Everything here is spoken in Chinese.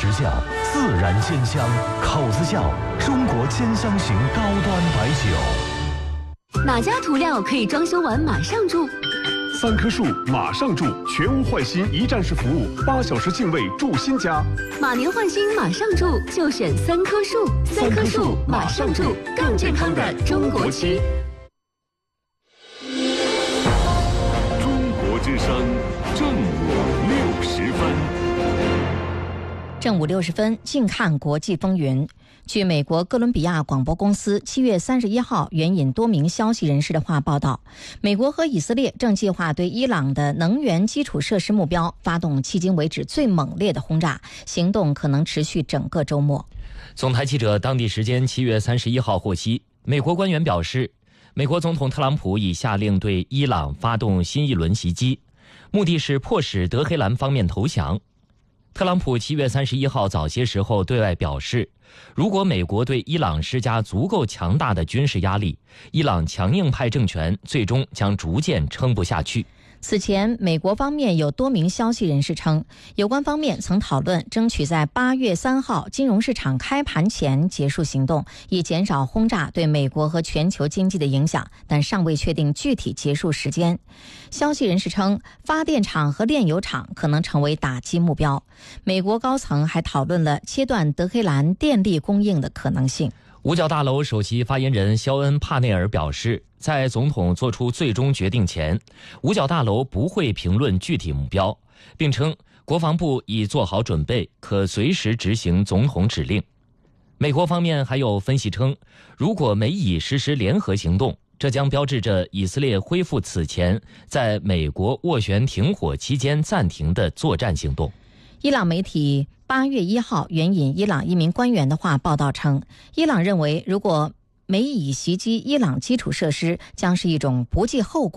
酵，自然鲜香，口子窖中国兼香型高端白酒。 哪家涂料可以装修完马上住 ？3棵树马上住，全屋换新一站式服务，8小时净位住新家。 马年换新马上住，就选3棵树。3棵树马上住，更健康的中国区。 中国之声正午60分。 正午60分，近看国际风云。据美国哥伦比亚广播公司7月31号援引多名消息人士的话报道，美国和以色列正计划对伊朗的能源基础设施目标发动迄今为止最猛烈的轰炸，行动可能持续整个周末。 总台记者当地时间7月31号获悉，美国官员表示，美国总统特朗普已下令对伊朗发动新一轮袭击，目的是迫使德黑兰方面投降。特朗普7月31号早些时候对外表示，如果美国对伊朗施加足够强大的军事压力，伊朗强硬派政权最终将逐渐撑不下去。 此前，美国方面有多名消息人士称，有关方面曾讨论争取在8月3号金融市场开盘前结束行动，以减少轰炸对美国和全球经济的影响，但尚未确定具体结束时间。消息人士称，发电厂和炼油厂可能成为打击目标。美国高层还讨论了切断德黑兰电力供应的可能性。 五角大楼首席发言人肖恩·帕内尔表示，在总统做出最终决定前，五角大楼不会评论具体目标，并称国防部已做好准备，可随时执行总统指令。美国方面还有分析称，如果美以实施联合行动，这将标志着以色列恢复此前在美国斡旋停火期间暂停的作战行动。 伊朗媒体8月1号援引伊朗一名官员的话报道称，伊朗认为如果美以袭击伊朗基础设施，将是一种不计后果